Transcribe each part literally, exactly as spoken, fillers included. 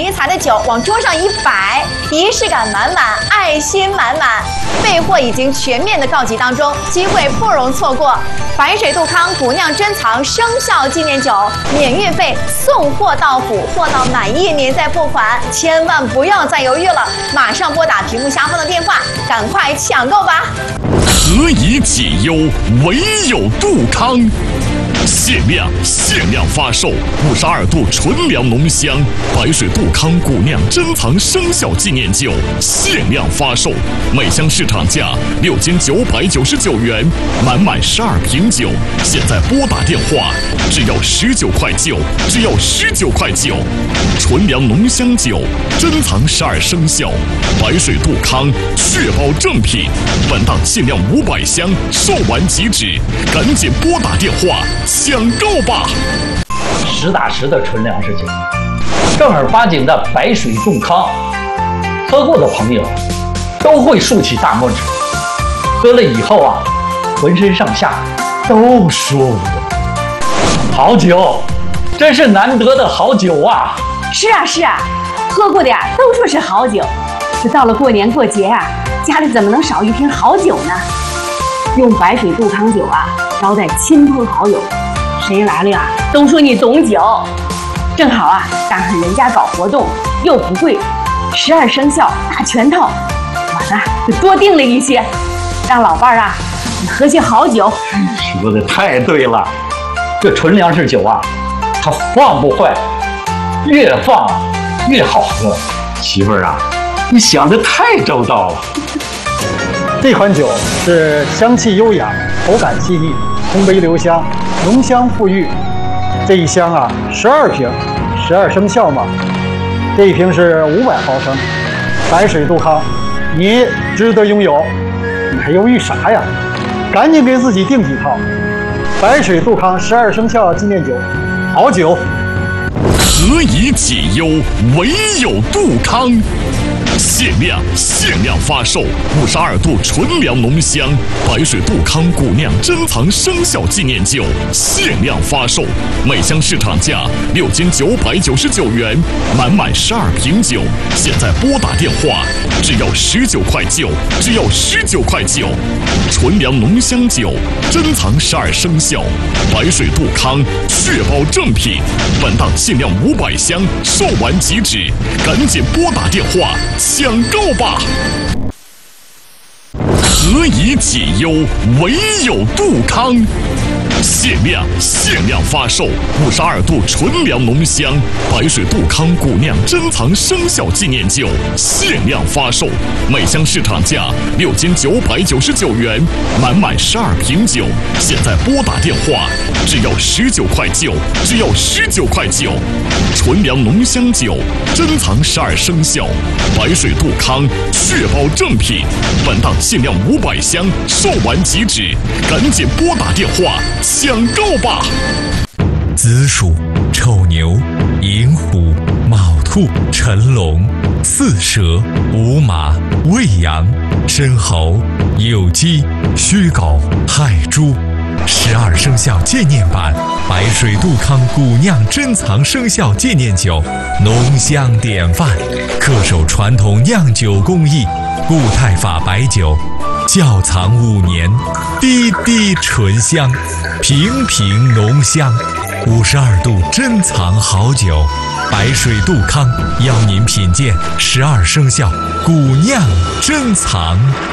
迷彩的酒往桌上一摆，仪式感满满，爱心满满。备货已经全面的告急当中，机会不容错过。白水杜康古酿珍藏生肖纪念酒，免运费，送货到府，货到满意您再付款，千万不要再犹豫了，马上拨打屏幕下方的电话，赶快抢购吧！ 何以解忧，唯有杜康。限量限量发售五十二度纯粮浓香白水杜康古酿珍藏生肖纪念酒，限量发售，每箱市场价六千九百九十九元，满满十二瓶酒，现在拨打电话，只要十九块九，只要十九块九。纯粮浓香酒，珍藏十二生肖，白水杜康，确保正品。本档限量五百箱，售完即止，赶紧拨打电话抢购吧！ 实打实的纯粮食酒，正儿八经的白水杜康，喝过的朋友都会竖起大拇指。喝了以后啊，浑身上下都舒服。好酒，真是难得的好酒啊！ 是啊是啊，喝过的呀都说是好酒。这到了过年过节啊，家里怎么能少一瓶好酒呢？用白水杜康酒啊，招待亲朋好友。谁来了呀，都说你懂酒。正好啊，赶上人家搞活动，又不贵，十二生肖大全套，我呢就多订了一些，让老伴儿啊喝些好酒。 说的太对了，这纯粮食酒啊，它放不坏，越放越好喝。媳妇儿啊，你想的太周到了。 这款酒是香气优雅，口感细腻，通杯留香，浓香馥郁。这一箱啊，十二瓶，十二生肖嘛。这一瓶是五百毫升，白水杜康，你值得拥有。你还犹豫啥呀？赶紧给自己订几套。白水杜康十二生肖纪念酒，好酒。 何以解忧，唯有杜康。限量限量发售五十二度纯粮浓香白水杜康古酿珍藏生肖纪念酒，限量发售，每箱市场价六千九百九十九元，满满十二瓶酒，现在拨打电话，只要十九块九，只要十九块九。纯粮浓香酒，珍藏十二生肖，白水杜康，确保正品。本档限量五百箱，售完即止，赶紧拨打电话抢购吧！何以解忧，唯有杜康。限量限量发售五十二度纯粮浓香白水杜康古酿珍藏生肖纪念酒，限量发售，每箱市场价六千九百九十九元，满满十二瓶酒，现在拨打电话，只要十九块九，只要十九块九。纯粮浓香酒，珍藏十二生肖，白水杜康，确保正品。本档限量五百箱，售完即止，赶紧拨打电话抢购吧！ 子鼠、丑牛、寅虎、卯兔、辰龙、巳蛇、午马、未羊、申猴、酉鸡、戌狗、亥猪。十二生肖纪念版白水杜康古酿珍藏生肖纪念酒，浓香典范，恪守传统酿酒工艺，固态法白酒，窖藏五年，滴滴醇香，瓶瓶浓香。五十二度珍藏好酒，白水杜康邀您品鉴十二生肖古酿珍藏。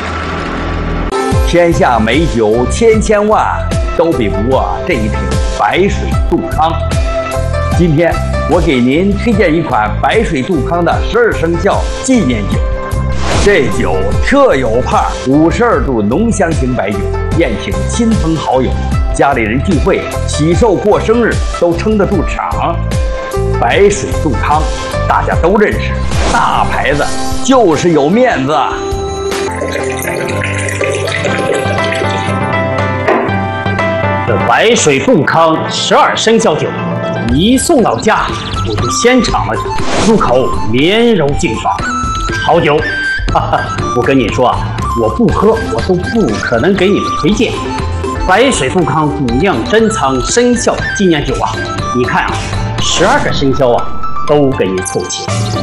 天下美酒千千万，都比不过这一瓶白水杜康。今天我给您推荐一款白水杜康的十二生肖纪念酒。这酒特有派，五十二度浓香型白酒，宴请亲朋好友，家里人聚会、喜寿过生日都撑得住场。白水杜康大家都认识，大牌子就是有面子。 这白水杜康十二生肖酒一送到家，我就先尝了尝，入口绵柔净爽，好酒。哈哈，我跟你说啊，我不喝我都不可能给你们推荐。白水杜康古酿珍藏生肖纪念酒啊，你看啊，十二个生肖啊都给你凑齐。